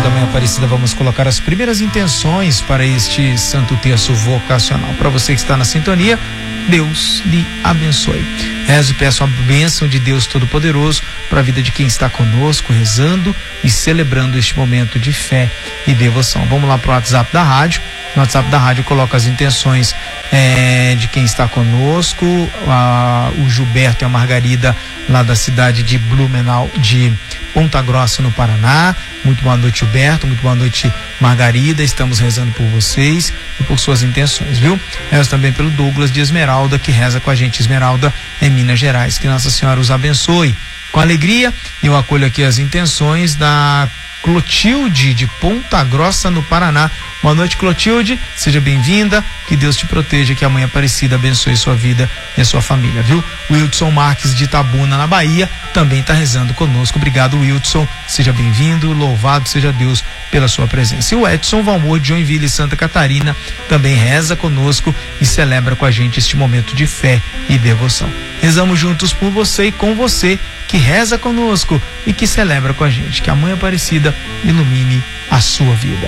da Manhã Aparecida, vamos colocar as primeiras intenções para este Santo Terço Vocacional. Para você que está na sintonia, Deus lhe abençoe. Rezo e peço a bênção de Deus Todo-Poderoso para a vida de quem está conosco, rezando e celebrando este momento de fé e devoção. Vamos lá para o WhatsApp da rádio. No WhatsApp da rádio coloca as intenções de quem está conosco, o Gilberto e a Margarida lá da cidade de Blumenau, de Ponta Grossa, no Paraná. Muito boa noite, Gilberto, muito boa noite, Margarida, estamos rezando por vocês e por suas intenções, viu? Rezo também pelo Douglas de Esmeralda, que reza com a gente, Esmeralda, em Minas Gerais. Que Nossa Senhora os abençoe. Com alegria, eu acolho aqui as intenções da Clotilde de Ponta Grossa, no Paraná. Boa noite, Clotilde, seja bem-vinda, que Deus te proteja, que a Mãe Aparecida abençoe sua vida e a sua família, viu? O Wilson Marques de Itabuna, na Bahia, também está rezando conosco. Obrigado, Wilson, seja bem-vindo, louvado seja Deus pela sua presença. E o Edson Valmor de Joinville, Santa Catarina, também reza conosco e celebra com a gente este momento de fé e devoção. Rezamos juntos por você e com você que reza conosco e que celebra com a gente. Que a Mãe Aparecida ilumine a sua vida.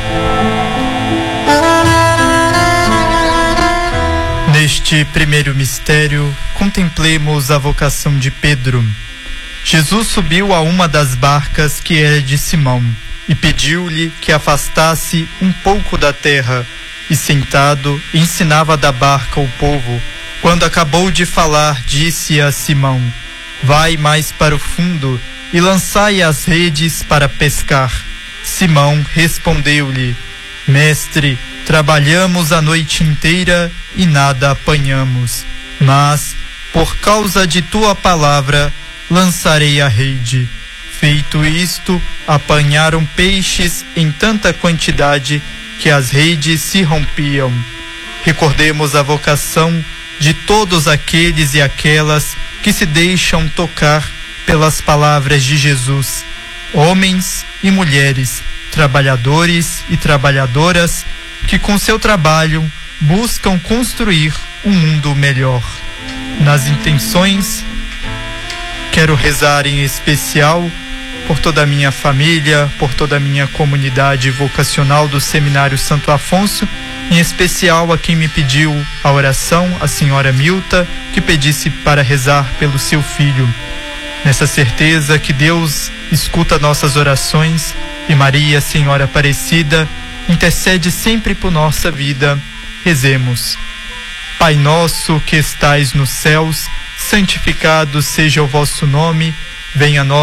Neste primeiro mistério, contemplemos a vocação de Pedro. Jesus subiu a uma das barcas que era de Simão e pediu-lhe que afastasse um pouco da terra, e sentado ensinava da barca o povo. Quando acabou de falar, disse a Simão: vai mais para o fundo e lançai as redes para pescar. Simão respondeu-lhe: mestre, trabalhamos a noite inteira e nada apanhamos, mas por causa de tua palavra lançarei a rede. Feito isto, apanharam peixes em tanta quantidade que as redes se rompiam. Recordemos a vocação de todos aqueles e aquelas que se deixam tocar pelas palavras de Jesus, homens e mulheres, trabalhadores e trabalhadoras que com seu trabalho buscam construir um mundo melhor. Nas intenções, quero rezar em especial por toda a minha família, por toda a minha comunidade vocacional do Seminário Santo Afonso, em especial a quem me pediu a oração, a senhora Milta, que pedisse para rezar pelo seu filho. Nessa certeza que Deus escuta nossas orações e Maria, Senhora Aparecida, intercede sempre por nossa vida. Rezemos. Pai nosso que estais nos céus, santificado seja o vosso nome, venha a nós